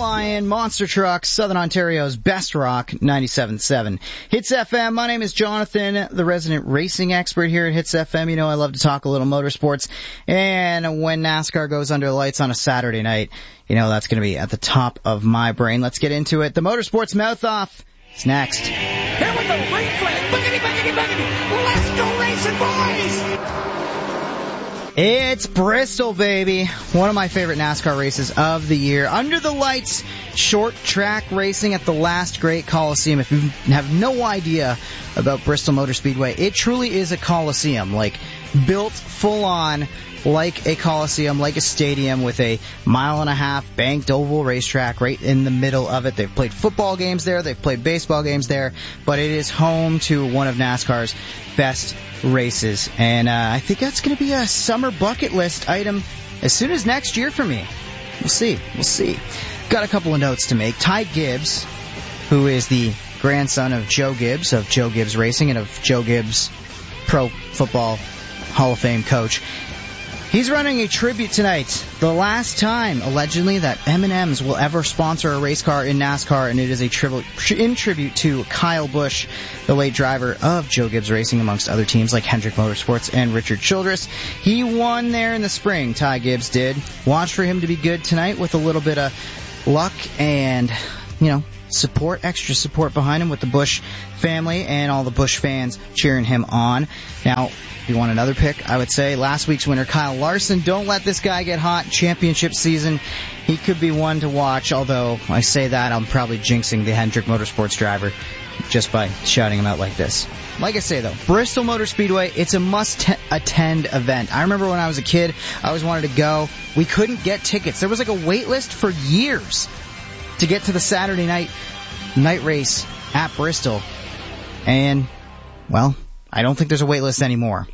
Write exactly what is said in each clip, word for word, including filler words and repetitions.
Lion, Monster Truck, Southern Ontario's best rock, ninety-seven point seven. Hits F M, my name is Jonathan, the resident racing expert here at Hits F M. You know I love to talk a little motorsports, and when NASCAR goes under lights on a Saturday night, you know that's going to be at the top of my brain. Let's get into it. The Motorsports Mouth-Off is next. Here we go, green flag, boogity, boogity, boogity. Let's go racing, boys! It's Bristol, baby. One of my favorite NASCAR races of the year. Under the lights, short track racing at the last great Coliseum. If you have no idea about Bristol Motor Speedway, it truly is a Coliseum. Like, built full on like a Coliseum, like a stadium with a mile and a half banked oval racetrack right in the middle of it. They've played football games there, they've played baseball games there, but it is home to one of NASCAR's best races. And uh, I think that's going to be a summer bucket list item as soon as next year for me. We'll see. We'll see. Got a couple of notes to make. Ty Gibbs, who is the grandson of Joe Gibbs, of Joe Gibbs Racing and of Joe Gibbs, Pro Football Hall of Fame coach, he's running a tribute tonight. The last time, allegedly, that M and M's will ever sponsor a race car in NASCAR, and it is a tribute in tribute to Kyle Busch, the late driver of Joe Gibbs Racing, amongst other teams like Hendrick Motorsports and Richard Childress. He won there in the spring, Ty Gibbs did. Watch for him to be good tonight with a little bit of luck and, you know, support, extra support behind him with the Busch family and all the Busch fans cheering him on. Now, if you want another pick, I would say last week's winner, Kyle Larson. Don't let this guy get hot. Championship season, he could be one to watch, although I say that, I'm probably jinxing the Hendrick Motorsports driver just by shouting him out like this. Like I say, though, Bristol Motor Speedway, it's a must-attend event. I remember when I was a kid, I always wanted to go. We couldn't get tickets. There was like a wait list for years to get to the Saturday night night race at Bristol. And, well, I don't think there's a wait list anymore.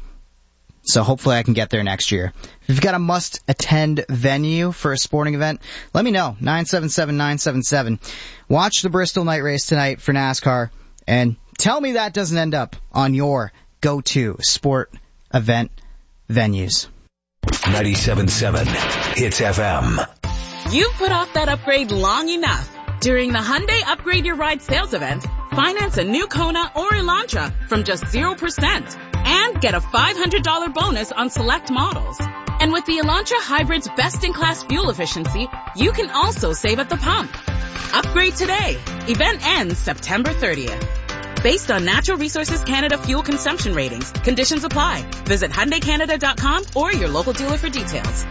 So hopefully I can get there next year. If you've got a must-attend venue for a sporting event, let me know. nine seven seven nine seven seven. Watch the Bristol night race tonight for NASCAR, and tell me that doesn't end up on your go-to sport event venues. ninety-seven point seven Hits F M. You've put off that upgrade long enough. During the Hyundai Upgrade Your Ride sales event, finance a new Kona or Elantra from just zero percent and get a five hundred dollars bonus on select models. And with the Elantra Hybrid's best-in-class fuel efficiency, you can also save at the pump. Upgrade today. Event ends September thirtieth. Based on Natural Resources Canada fuel consumption ratings, conditions apply. Visit Hyundai Canada dot com or your local dealer for details.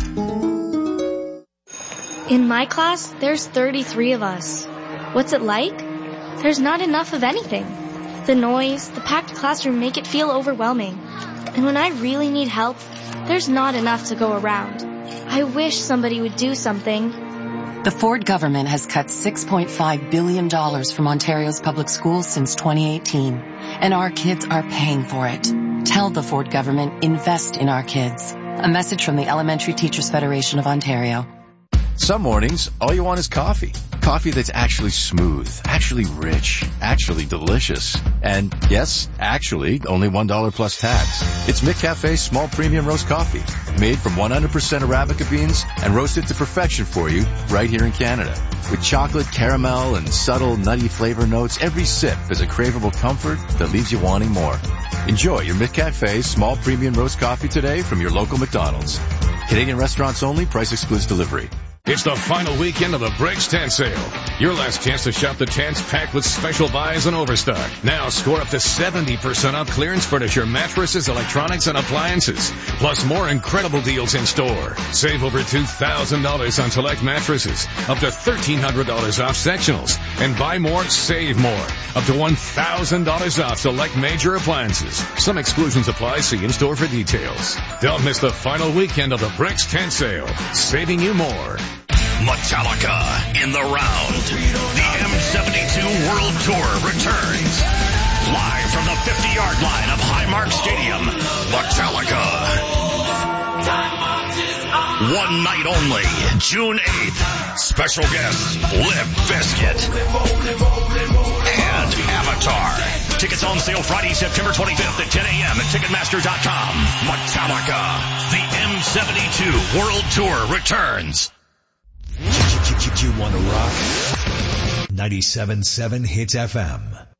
In my class, there's thirty-three of us. What's it like? There's not enough of anything. The noise, the packed classroom make it feel overwhelming. And when I really need help, there's not enough to go around. I wish somebody would do something. The Ford government has cut six point five billion dollars from Ontario's public schools since twenty eighteen. And our kids are paying for it. Tell the Ford government, invest in our kids. A message from the Elementary Teachers Federation of Ontario. Some mornings, all you want is coffee. Coffee that's actually smooth, actually rich, actually delicious. And yes, actually, only one dollar plus tax. It's McCafe's small premium roast coffee, made from one hundred percent Arabica beans and roasted to perfection for you right here in Canada. With chocolate, caramel, and subtle nutty flavor notes, every sip is a craveable comfort that leaves you wanting more. Enjoy your McCafe small premium roast coffee today from your local McDonald's. Canadian restaurants only, price excludes delivery. It's the final weekend of the Brakes Tent Sale. Your last chance to shop the tents packed with special buys and overstock. Now score up to seventy percent off clearance furniture, mattresses, electronics, and appliances. Plus more incredible deals in store. Save over two thousand dollars on select mattresses. Up to thirteen hundred dollars off sectionals. And buy more, save more. Up to one thousand dollars off select major appliances. Some exclusions apply. See in store for details. Don't miss the final weekend of the Brakes Tent Sale. Saving you more. Metallica in the round. The M seventy-two World Tour returns. Live from the fifty-yard line of Highmark Stadium, Metallica. One night only, June eighth. Special guests, Limp Bizkit and Avatar. Tickets on sale Friday, September twenty-fifth at ten a.m. at Ticketmaster dot com. Metallica. The M seventy-two World Tour returns. You Want to rock? ninety-seven point seven Hits F M.